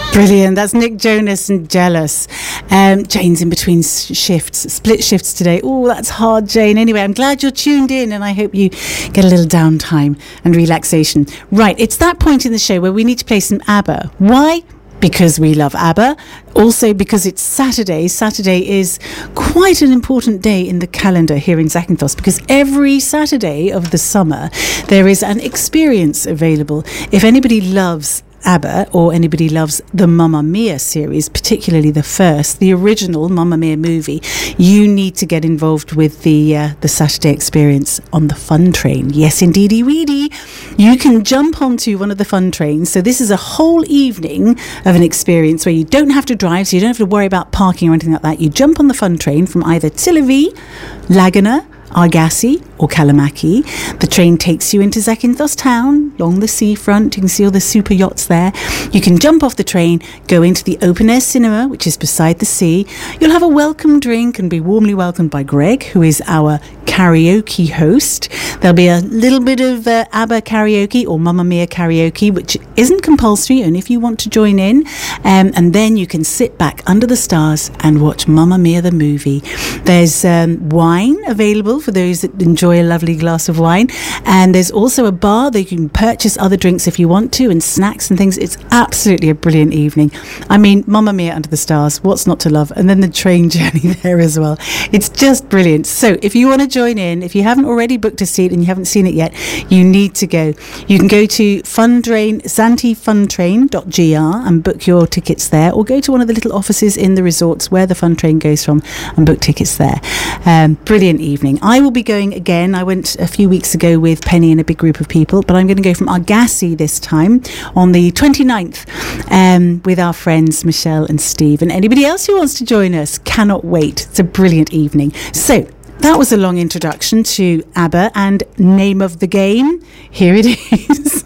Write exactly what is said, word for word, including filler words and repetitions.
Brilliant. That's Nick Jonas and Jealous. Um, Jane's in between shifts, split shifts today. Oh, that's hard, Jane. Anyway, I'm glad you're tuned in and I hope you get a little downtime and relaxation. Right, it's that point in the show where we need to play some ABBA. Why? Because we love ABBA. Also because it's Saturday. Saturday is quite an important day in the calendar here in Zakynthos because every Saturday of the summer there is an experience available. If anybody loves ABBA or anybody loves the Mamma Mia series, particularly the first, the original Mamma Mia movie, you need to get involved with the uh, the Saturday experience on the fun train. Yes, indeedy weedy. You can jump onto one of the fun trains. So this is a whole evening of an experience where you don't have to drive, so you don't have to worry about parking or anything like that. You jump on the fun train from either Tillavi, Laguna, Argasi or Kalamaki. The train takes you into Zakynthos town along the seafront. You can see all the super yachts there. You can jump off the train, go into the open air cinema, which is beside the sea. You'll have a welcome drink and be warmly welcomed by Greg, who is our karaoke host. There'll be a little bit of uh, ABBA karaoke or Mamma Mia karaoke, which isn't compulsory, only if you want to join in. Um, and then you can sit back under the stars and watch Mamma Mia the movie. There's um, wine available for those that enjoy a lovely glass of wine, and there's also a bar that you can purchase other drinks if you want to, and snacks and things. It's absolutely a brilliant evening. I mean, Mamma Mia under the stars, what's not to love? And then the train journey there as well. It's just brilliant. So if you want to join in, if you haven't already booked a seat and you haven't seen it yet, you need to go. You can go to Funtrain, Zanti Funtrain dot G R and book your tickets there, or go to one of the little offices in the resorts where the fun train goes from and book tickets there. Um, brilliant evening. I will be going again. I went a few weeks ago with Penny and a big group of people, but I'm going to go from Argasi this time on the twenty-ninth um, with our friends Michelle and Steve, and anybody else who wants to join us. Cannot wait. It's a brilliant evening. So that was a long introduction to ABBA and name of the game. Here it is.